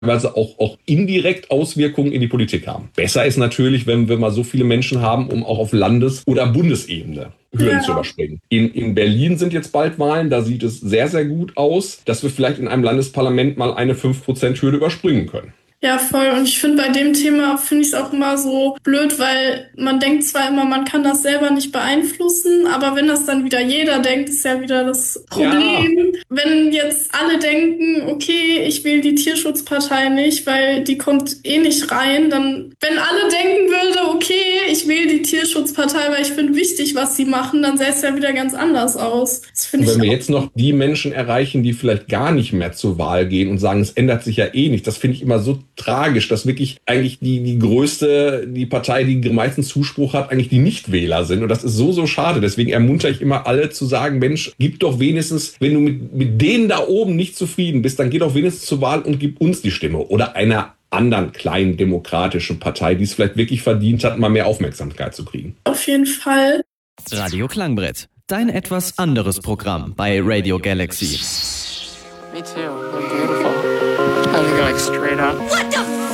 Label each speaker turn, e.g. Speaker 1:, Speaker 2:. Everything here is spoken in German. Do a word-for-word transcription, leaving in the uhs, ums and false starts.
Speaker 1: weil sie auch, auch indirekt Auswirkungen in die Politik haben. Besser ist natürlich, wenn wir mal so viele Menschen haben, um auch auf Landes- oder Bundesebene Hürden
Speaker 2: Ja.
Speaker 1: zu überspringen. In, in Berlin sind jetzt bald Wahlen, da sieht es sehr, sehr gut aus, dass wir vielleicht in einem Landesparlament mal eine fünf Prozent Hürde überspringen können.
Speaker 2: Ja, voll. Und ich finde, bei dem Thema finde ich es auch immer so blöd, weil man denkt zwar immer, man kann das selber nicht beeinflussen, aber wenn das dann wieder jeder denkt, ist ja wieder das Problem. Ja. Wenn jetzt alle denken, okay, ich wähle die Tierschutzpartei nicht, weil die kommt eh nicht rein, dann, wenn alle denken würde, okay, ich wähle die Tierschutzpartei, weil ich finde wichtig, was sie machen, dann sähe es ja wieder ganz anders aus. Das finde ich.
Speaker 1: Wenn wir jetzt noch die Menschen erreichen, die vielleicht gar nicht mehr zur Wahl gehen und sagen, es ändert sich ja eh nicht, das finde ich immer so tragisch, dass wirklich eigentlich die, die größte, die Partei, die den meisten Zuspruch hat, eigentlich die Nichtwähler sind. Und das ist so, so schade. Deswegen ermuntere ich immer alle zu sagen, Mensch, gib doch wenigstens, wenn du mit, mit denen da oben nicht zufrieden bist, dann geh doch wenigstens zur Wahl und gib uns die Stimme. Oder einer anderen kleinen demokratischen Partei, die es vielleicht wirklich verdient hat, mal mehr Aufmerksamkeit zu kriegen.
Speaker 2: Auf jeden Fall.
Speaker 3: Radio Klangbrett. Dein etwas anderes Programm bei Radio Galaxy.
Speaker 4: Me too. They're beautiful. I think like straight up.
Speaker 5: What the f